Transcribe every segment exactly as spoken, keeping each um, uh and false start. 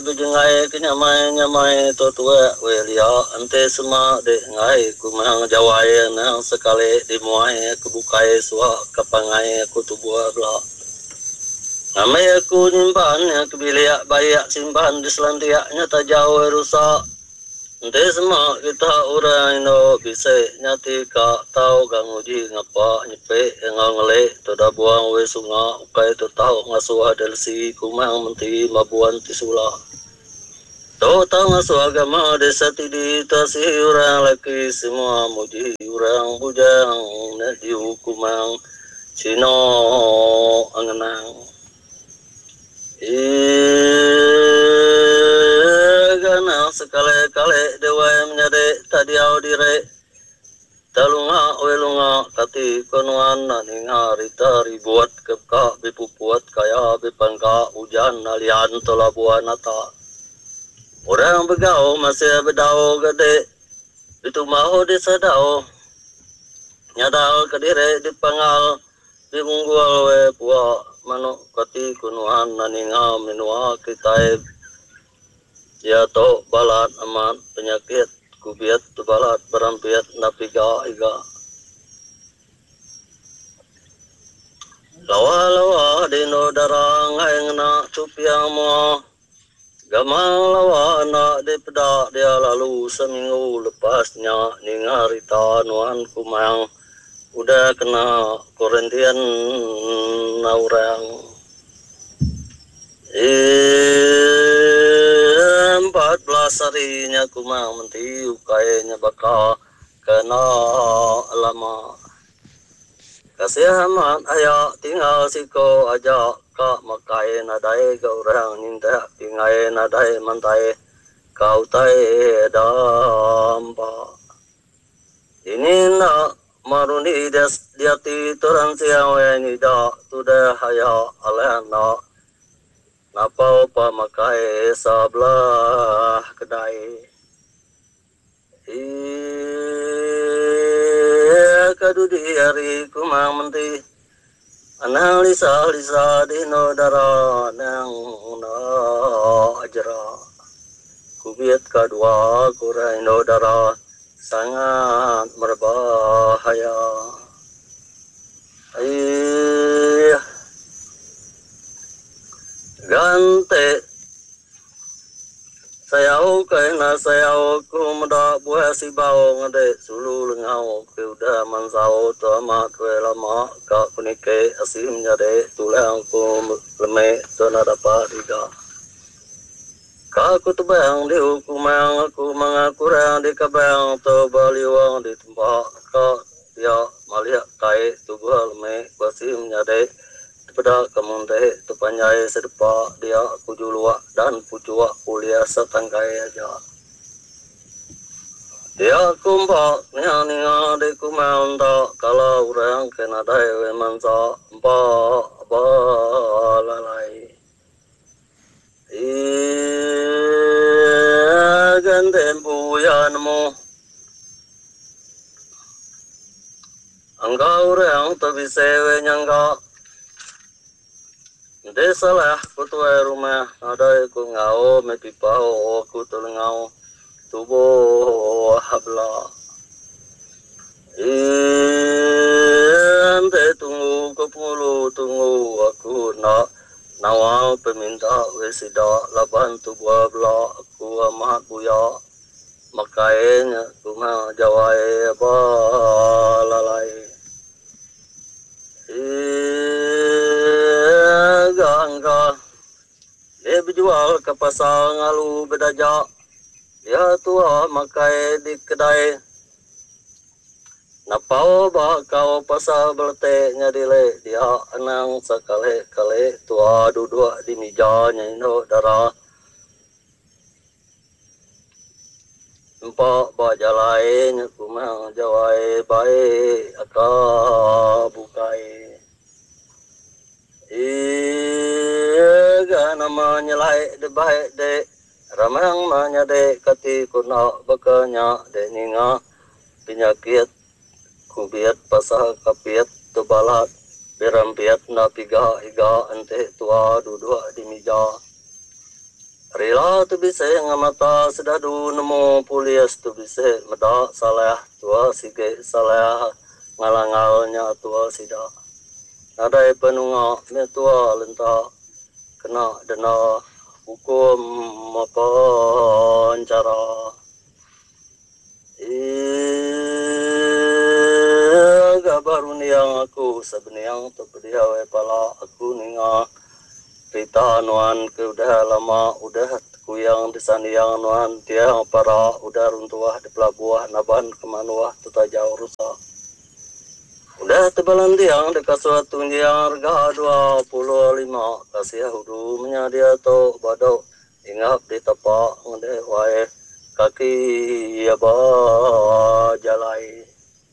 Bijengai kenyamai nyamai to tua welia ante sema de ngai kumang jawai na sekali dimuai kebukai suah kapangai aku tubuh bla. Namai aku nyimpan ya kebiliak bayak simpan di selantiaknya tak jauh rusak. Ante sema kita orang Indo bisa nyati ka tahu gang uji ngapa nyepe ngangale to da buang we sunga ukai to tahu ngasuh delsi kumang menti mabuan tisula. Tahu tahu ngasuh agama desa tidi tasih orang laki semua muji orang bujang nak dihukumang Cino angenang. Gana sekali-kali dewa menjadi tadiau dire talunga welunga kati konuan naninga rita ribuat kekak bipupuat kaya bipangka hujan alian tolabuan nata. Orang begau masih bedau gede itu mau disadau nyadal kedire dipangal dimunggul we puak manuk kati kunuan naninga minua kitai ya to balat amat penyakit kubiat tu balat berampiat napiga iga lawa-lawa dino darang ngena cupiang mo gamal lawa nak dipedak dia lalu seminggu lepasnya ningarita nuan kumang udah kena korentian naurang empat belas harinya kumang menti ukainya bakal kena lama kasih amat ayak tinggal siko aja kak makai nadai ke orang ninta pingai nadai mantai kau tai dampa ini nak maruni des diati turang siawe ni da tuda haya alana napa pa makai sablah kedai iya kadudi hari kumang menti analisa lisa dino dara nang na ajra kubiat kadua kurai no dara sangat berbahaya. Ayy, gante sayau kena sayau kumda buah si bau ngade sulu lengau ke udah mansau tu amat we lama ka kunike asim nyade tulang ku leme tu nadapa diga. Kaku tu bang di hukumang aku mengakurang di kabang tu baliwang di tempat ka dia maliak kai tu balme basim nyade pada kemunte tu panjai sedepa dia aku juluak dan pucuak kuliah setangkai aja dia kumpak nia nia di kumang tak kalau orang kena dai we mansa empat balalai iya gandem puyanmu angkau orang tapi sewe nyangka desa lah kutuai rumah ada ku ngau me pipau ku tulengau tubuh habla ente tunggu kepulu tunggu aku nak nawal peminta wesida laban tubuh habla aku amat buya makainya kuma jawai apa lalai gangga dia berjual ke pasar ngalu bedajak dia tua makai di kedai napau bakau pasar berteknya dile dia anang sekali kali tua duduk di mijanya ino darah empat baja lain kumang jawai baik akak bukai iya ga namanya laik de baik de ramang manya de kati kuna bakanya de ninga penyakit kubiat pasal kapiat tubalat berampiat na piga iga ante tua duduk di mija Rila tu bisa ngamata sedadu nemu pulias tu bisa medak salah tua sige salah ngalangalnya tua sida. Nadai penunga me tua lenta kena dena hukum apa cara. Eh gabaru ni yang aku sebenarnya tu dia pala aku ninga Rita nuan ke udah lama udah ku yang di sana yang nuan tiang para udah runtuah di pelabuhan naban kemanuah tu tak jauh rusak. Udah tebalan tiang dekat suatu yang harga dua puluh lima kasih hudu menyadia tu badau ingat di tapak ngade wae kaki ya ba jalai.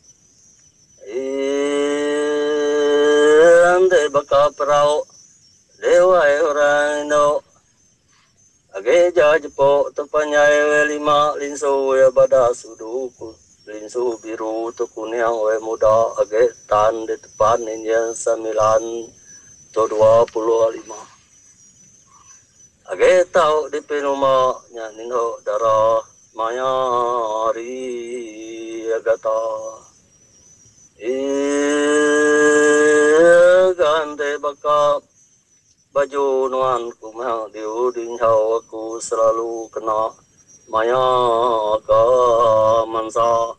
Eh ande baka perau Dewa orang no age jajepo tepanyai lima linso ya bada suduku linso biru tu kuning we muda age tan di depan yang sembilan to dua puluh lima age tau di penuma nyanin ho darah mayari agata eh gande bakap baju nuan ku mah diuding hau aku selalu kena maya ka mansa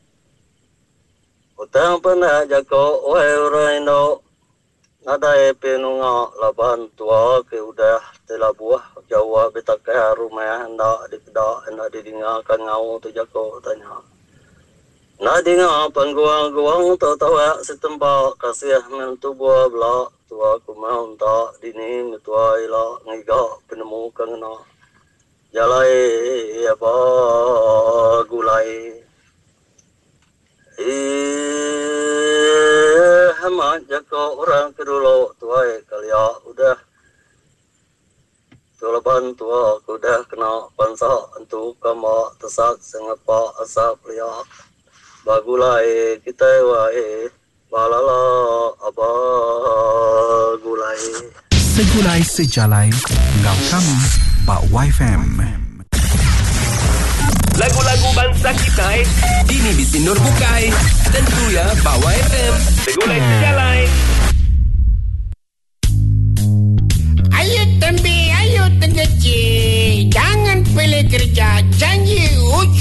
utang pernah jako wae raino nadai penunga laban tua ke udah telah buah jawa betaka rumah anda di kedak anda didinga kan ngau tu jako tanya nadinga pangguang-guang tu tawa setempat kasih mentu buah belak tua aku mau tak dini tua ila ngiga penemu kangna jalai apa gulai eh hamat jako orang kedulu tua kalia udah tulaban tua aku dah kena pansa untuk kama tesak sengapa asap liak bagulai kita wae balala apa gulai segulai sejalai ngau kami Pak Y F M. Lagu-lagu bangsa kita ini di Sinur Bukai tentu ya Pak Y F M segulai sejalai. Ayo tembi, ayo tengece, jangan pilih kerja janji uji